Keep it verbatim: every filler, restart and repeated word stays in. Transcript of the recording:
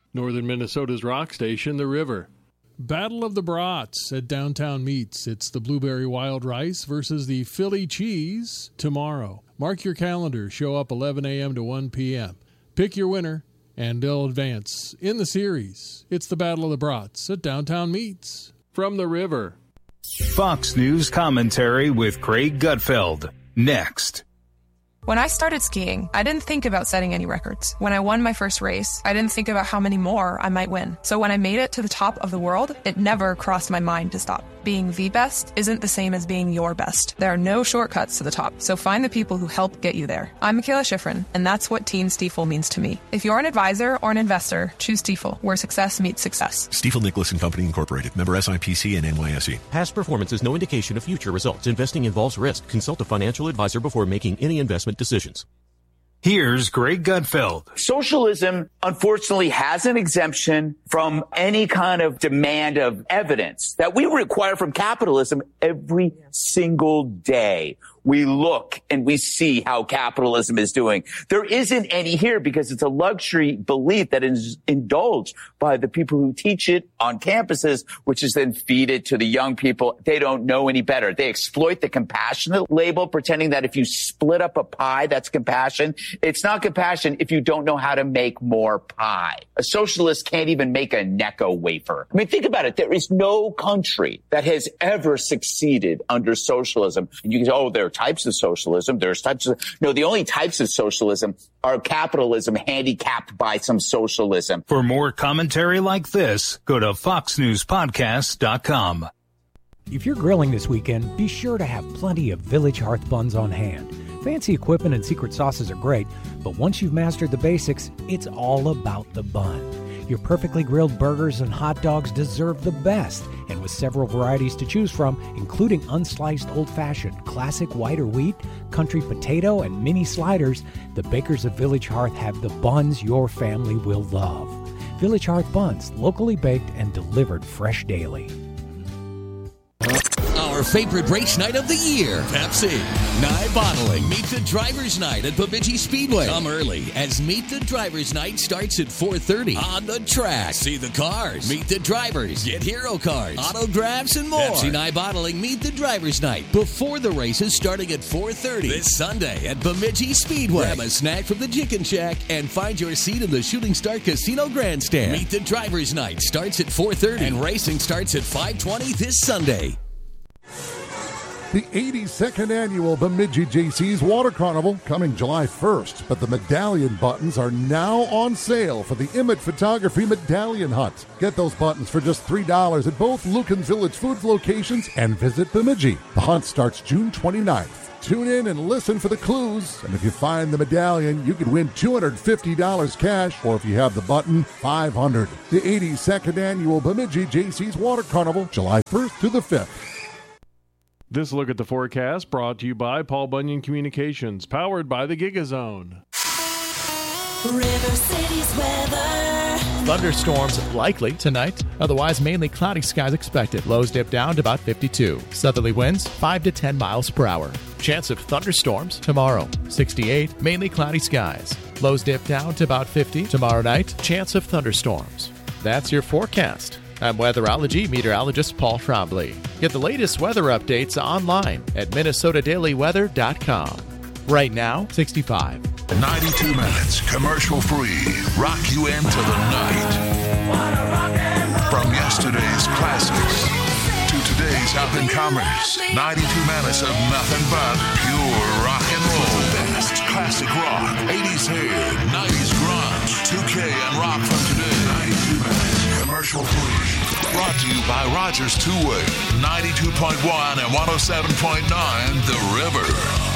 Northern Minnesota's rock station, The River. Battle of the Brats at Downtown Meats. It's the Blueberry Wild Rice versus the Philly Cheese tomorrow. Mark your calendar. Show up eleven a.m. to one p.m. Pick your winner, and they'll advance in the series. It's the Battle of the Brats at Downtown Meats. From The River. Fox News commentary with Craig Gutfeld. Next. When I started skiing, I didn't think about setting any records. When I won my first race, I didn't think about how many more I might win. So when I made it to the top of the world, it never crossed my mind to stop. Being the best isn't the same as being your best. There are no shortcuts to the top, so find the people who help get you there. I'm Michaela Schifrin, and that's what Team Stiefel means to me. If you're an advisor or an investor, choose Stiefel, where success meets success. Stiefel Nicholas and Company Incorporated, member S I P C and N Y S E. Past performance is no indication of future results. Investing involves risk. Consult a financial advisor before making any investment decisions. Here's Greg Gutfeld. Socialism, unfortunately, has an exemption from any kind of demand of evidence that we require from capitalism every single day. We look and we see how capitalism is doing. There isn't any here because it's a luxury belief that is indulged by the people who teach it on campuses, which is then feed it to the young people. They don't know any better. They exploit the compassionate label, pretending that if you split up a pie, that's compassion. It's not compassion if you don't know how to make more pie. A socialist can't even make a Necco wafer. I mean, think about it. There is no country that has ever succeeded under socialism. And you can say, oh, there are types of socialism. There's types of, no, the only types of socialism are capitalism handicapped by some socialism. For more commentary like this, go to fox news podcast dot com. If you're grilling this weekend, be sure to have plenty of Village Hearth buns on hand. Fancy equipment and secret sauces are great, but once you've mastered the basics, it's all about the bun. Your perfectly grilled burgers and hot dogs deserve the best, and with several varieties to choose from, including unsliced old-fashioned, classic white or wheat, country potato, and mini sliders, the bakers of Village Hearth have the buns your family will love. Village Hearth buns, locally baked and delivered fresh daily. Our favorite race night of the year, Pepsi. Nye Bottling. Meet the Drivers' Night at Bemidji Speedway. Come early as Meet the Drivers' Night starts at four thirty on the track. See the cars, meet the drivers, get hero cards, autographs, and more. Pepsi Nye Bottling Meet the Drivers' Night before the races starting at four thirty this Sunday at Bemidji Speedway. Grab a snack from the Chicken Shack and find your seat in the Shooting Star Casino Grandstand. Meet the Drivers' Night starts at four thirty and racing starts at five twenty this Sunday. The eighty-second annual Bemidji J C's Water Carnival coming July first, but the medallion buttons are now on sale for the Emmett Photography Medallion Hunt. Get those buttons for just three dollars at both Lucan's Village Foods locations and visit Bemidji. The hunt starts June twenty-ninth. Tune in and listen for the clues, and if you find the medallion, you could win two hundred fifty dollars cash, or if you have the button, five hundred dollars. The eighty-second annual Bemidji J C's Water Carnival, July first through the fifth. This look at the forecast brought to you by Paul Bunyan Communications, powered by the GigaZone. River City's weather. Thunderstorms likely tonight. Otherwise, mainly cloudy skies expected. Lows dip down to about fifty-two. Southerly winds five to ten miles per hour. Chance of thunderstorms tomorrow. sixty-eight. Mainly cloudy skies. Lows dip down to about fifty. Tomorrow night, chance of thunderstorms. That's your forecast. I'm weatherology meteorologist Paul Trombley. Get the latest weather updates online at minnesota daily weather dot com. Right now, sixty-five. ninety-two minutes, commercial-free. Rock you into the night. From yesterday's classics to today's up-and-comers. ninety-two minutes of nothing but pure rock and roll. Best classic rock, eighties hair, nineties grunge, two K and rock from today. ninety-two minutes, commercial-free. Brought to you by Rogers Two-Way, ninety-two point one and one oh seven point nine The River.